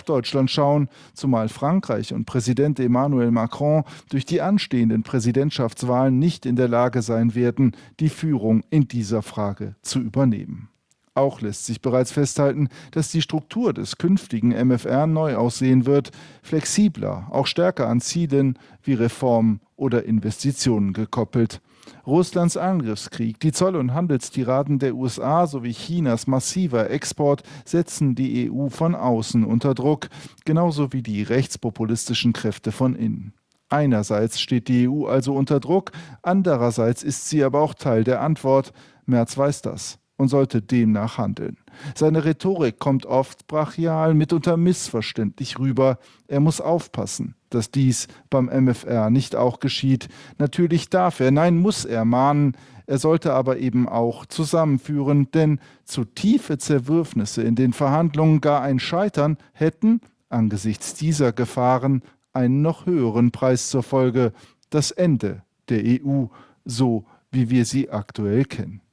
Deutschland schauen, zumal Frankreich und Präsident Emmanuel Macron durch die anstehenden Präsidentschaftswahlen nicht in der Lage sein werden, die Führung in dieser Frage zu übernehmen. Auch lässt sich bereits festhalten, dass die Struktur des künftigen MFR neu aussehen wird, flexibler, auch stärker an Zielen wie Reformen oder Investitionen gekoppelt. Russlands Angriffskrieg, die Zoll- und Handelstiraden der USA sowie Chinas massiver Export setzen die EU von außen unter Druck, genauso wie die rechtspopulistischen Kräfte von innen. Einerseits steht die EU also unter Druck, andererseits ist sie aber auch Teil der Antwort. Merz weiß das und sollte demnach handeln. Seine Rhetorik kommt oft brachial, mitunter missverständlich rüber. Er muss aufpassen, dass dies beim MFR nicht auch geschieht. Natürlich darf er, nein, muss er mahnen. Er sollte aber eben auch zusammenführen, denn zu tiefe Zerwürfnisse in den Verhandlungen, gar ein Scheitern, hätten, angesichts dieser Gefahren, einen noch höheren Preis zur Folge: das Ende der EU, so wie wir sie aktuell kennen.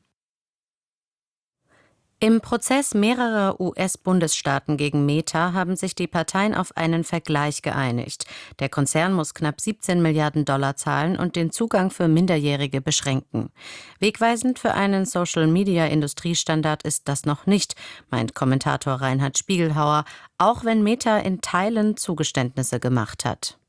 Im Prozess mehrerer US-Bundesstaaten gegen Meta haben sich die Parteien auf einen Vergleich geeinigt. Der Konzern muss knapp 17 Milliarden Dollar zahlen und den Zugang für Minderjährige beschränken. Wegweisend für einen Social-Media-Industriestandard ist das noch nicht, meint Kommentator Reinhard Spiegelhauer, auch wenn Meta in Teilen Zugeständnisse gemacht hat.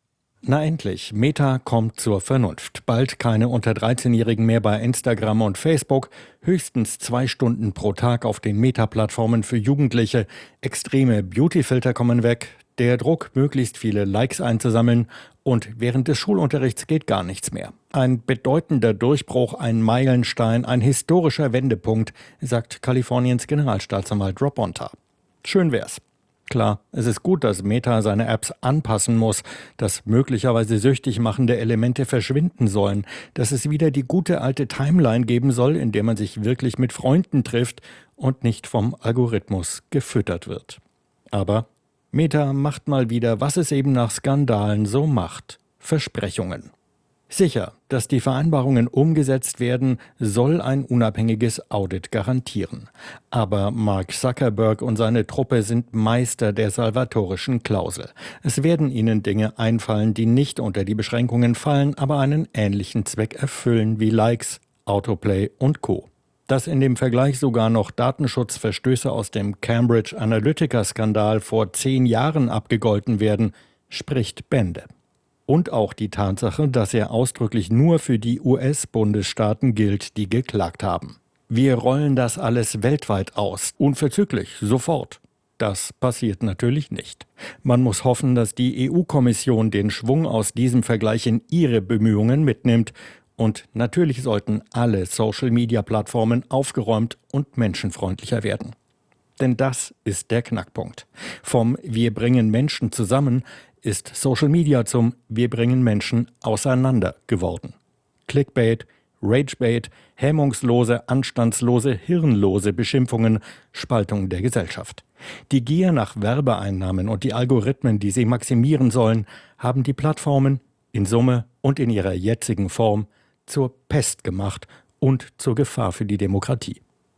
Na endlich, Meta kommt zur Vernunft. Bald keine unter 13-Jährigen mehr bei Instagram und Facebook, höchstens 2 Stunden pro Tag auf den Meta-Plattformen für Jugendliche, extreme Beauty-Filter kommen weg, der Druck, möglichst viele Likes einzusammeln, und während des Schulunterrichts geht gar nichts mehr. Ein bedeutender Durchbruch, ein Meilenstein, ein historischer Wendepunkt, sagt Kaliforniens Generalstaatsanwalt Rob Bonta. Schön wär's. Klar, es ist gut, dass Meta seine Apps anpassen muss, dass möglicherweise süchtig machende Elemente verschwinden sollen, dass es wieder die gute alte Timeline geben soll, in der man sich wirklich mit Freunden trifft und nicht vom Algorithmus gefüttert wird. Aber Meta macht mal wieder, was es eben nach Skandalen so macht: Versprechungen. Sicher, dass die Vereinbarungen umgesetzt werden, soll ein unabhängiges Audit garantieren. Aber Mark Zuckerberg und seine Truppe sind Meister der salvatorischen Klausel. Es werden ihnen Dinge einfallen, die nicht unter die Beschränkungen fallen, aber einen ähnlichen Zweck erfüllen wie Likes, Autoplay und Co. Dass in dem Vergleich sogar noch Datenschutzverstöße aus dem Cambridge Analytica-Skandal vor 10 Jahren abgegolten werden, spricht Bände. Und auch die Tatsache, dass er ausdrücklich nur für die US-Bundesstaaten gilt, die geklagt haben. Wir rollen das alles weltweit aus, unverzüglich, sofort. Das passiert natürlich nicht. Man muss hoffen, dass die EU-Kommission den Schwung aus diesem Vergleich in ihre Bemühungen mitnimmt. Und natürlich sollten alle Social-Media-Plattformen aufgeräumt und menschenfreundlicher werden. Denn das ist der Knackpunkt. Vom Wir bringen Menschen zusammen ist Social Media zum Wir bringen Menschen auseinander geworden. Clickbait, Ragebait, hemmungslose, anstandslose, hirnlose Beschimpfungen, Spaltung der Gesellschaft. Die Gier nach Werbeeinnahmen und die Algorithmen, die sie maximieren sollen, haben die Plattformen in Summe und in ihrer jetzigen Form zur Pest gemacht und zur Gefahr für die Demokratie.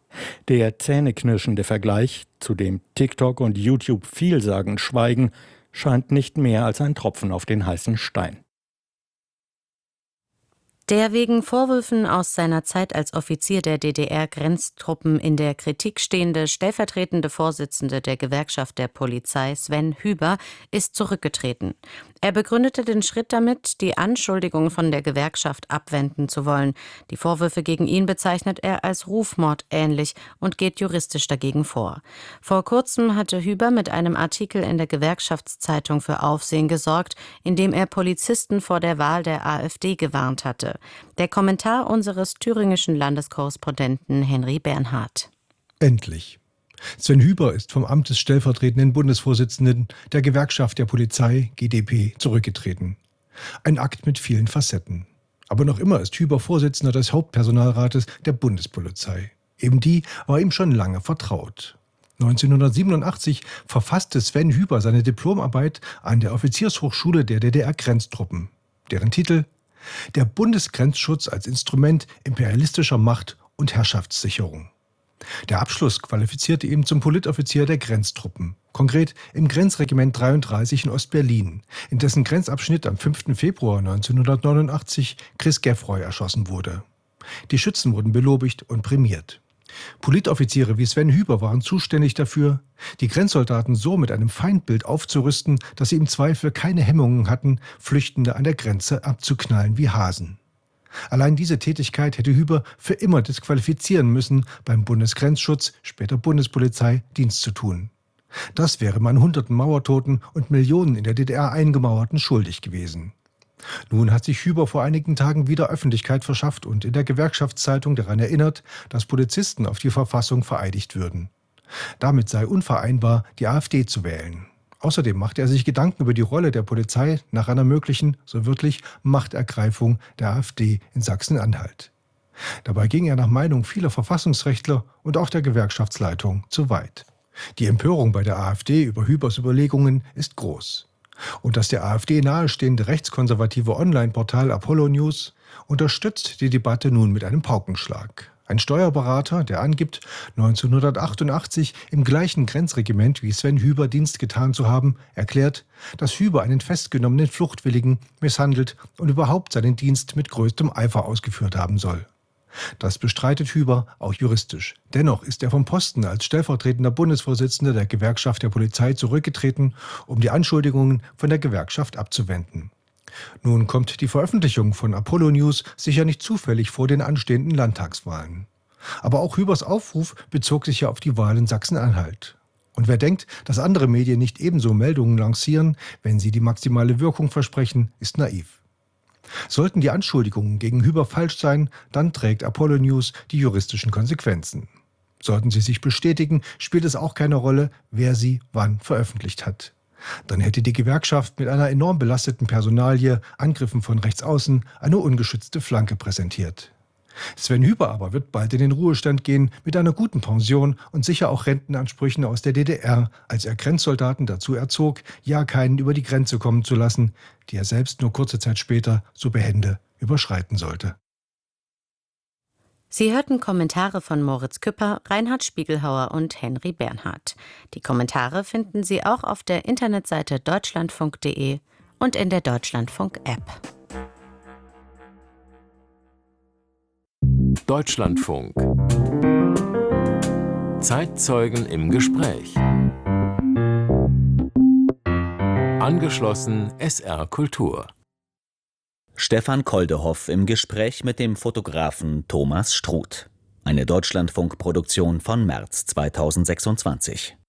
Der zähneknirschende Vergleich, zu dem TikTok und YouTube vielsagend schweigen, scheint nicht mehr als ein Tropfen auf den heißen Stein. Der wegen Vorwürfen aus seiner Zeit als Offizier der DDR-Grenztruppen in der Kritik stehende stellvertretende Vorsitzende der Gewerkschaft der Polizei, Sven Hüber, ist zurückgetreten. Er begründete den Schritt damit, die Anschuldigungen von der Gewerkschaft abwenden zu wollen. Die Vorwürfe gegen ihn bezeichnet er als Rufmord ähnlich und geht juristisch dagegen vor. Vor kurzem hatte Hüber mit einem Artikel in der Gewerkschaftszeitung für Aufsehen gesorgt, in dem er Polizisten vor der Wahl der AfD gewarnt hatte. Der Kommentar unseres thüringischen Landeskorrespondenten Henry Bernhard. Endlich. Sven Hüber ist vom Amt des stellvertretenden Bundesvorsitzenden der Gewerkschaft der Polizei, GdP, zurückgetreten. Ein Akt mit vielen Facetten. Aber noch immer ist Hüber Vorsitzender des Hauptpersonalrates der Bundespolizei. Eben die war ihm schon lange vertraut. 1987 verfasste Sven Hüber seine Diplomarbeit an der Offiziershochschule der DDR-Grenztruppen. Deren Titel: Der Bundesgrenzschutz als Instrument imperialistischer Macht und Herrschaftssicherung. Der Abschluss qualifizierte ihn zum Politoffizier der Grenztruppen, konkret im Grenzregiment 33 in Ostberlin, in dessen Grenzabschnitt am 5. Februar 1989 Chris Geffroy erschossen wurde. Die Schützen wurden belobigt und prämiert. Politoffiziere wie Sven Hüber waren zuständig dafür, die Grenzsoldaten so mit einem Feindbild aufzurüsten, dass sie im Zweifel keine Hemmungen hatten, Flüchtende an der Grenze abzuknallen wie Hasen. Allein diese Tätigkeit hätte Hüber für immer disqualifizieren müssen, beim Bundesgrenzschutz, später Bundespolizei, Dienst zu tun. Das wäre man hunderten Mauertoten und Millionen in der DDR Eingemauerten schuldig gewesen. Nun hat sich Hüber vor einigen Tagen wieder Öffentlichkeit verschafft und in der Gewerkschaftszeitung daran erinnert, dass Polizisten auf die Verfassung vereidigt würden. Damit sei unvereinbar, die AfD zu wählen. Außerdem machte er sich Gedanken über die Rolle der Polizei nach einer möglichen, so wörtlich, Machtergreifung der AfD in Sachsen-Anhalt. Dabei ging er nach Meinung vieler Verfassungsrechtler und auch der Gewerkschaftsleitung zu weit. Die Empörung bei der AfD über Hübers Überlegungen ist groß. Und das der AfD nahestehende rechtskonservative Online-Portal Apollo News unterstützt die Debatte nun mit einem Paukenschlag. Ein Steuerberater, der angibt, 1988 im gleichen Grenzregiment wie Sven Hüber Dienst getan zu haben, erklärt, dass Hüber einen festgenommenen Fluchtwilligen misshandelt und überhaupt seinen Dienst mit größtem Eifer ausgeführt haben soll. Das bestreitet Hüber auch juristisch. Dennoch ist er vom Posten als stellvertretender Bundesvorsitzender der Gewerkschaft der Polizei zurückgetreten, um die Anschuldigungen von der Gewerkschaft abzuwenden. Nun kommt die Veröffentlichung von Apollo News sicher nicht zufällig vor den anstehenden Landtagswahlen. Aber auch Hübers Aufruf bezog sich ja auf die Wahl in Sachsen-Anhalt. Und wer denkt, dass andere Medien nicht ebenso Meldungen lancieren, wenn sie die maximale Wirkung versprechen, ist naiv. Sollten die Anschuldigungen gegen Hüber falsch sein, dann trägt Apollo News die juristischen Konsequenzen. Sollten sie sich bestätigen, spielt es auch keine Rolle, wer sie wann veröffentlicht hat. Dann hätte die Gewerkschaft mit einer enorm belasteten Personalie, Angriffen von rechts außen, eine ungeschützte Flanke präsentiert. Sven Hüber aber wird bald in den Ruhestand gehen mit einer guten Pension und sicher auch Rentenansprüchen aus der DDR, als er Grenzsoldaten dazu erzog, ja keinen über die Grenze kommen zu lassen, die er selbst nur kurze Zeit später so behende überschreiten sollte. Sie hörten Kommentare von Moritz Küpper, Reinhard Spiegelhauer und Henry Bernhard. Die Kommentare finden Sie auch auf der Internetseite deutschlandfunk.de und in der Deutschlandfunk-App. Deutschlandfunk. Zeitzeugen im Gespräch. Angeschlossen SR Kultur. Stefan Koldehoff im Gespräch mit dem Fotografen Thomas Struth. Eine Deutschlandfunk-Produktion von März 2026.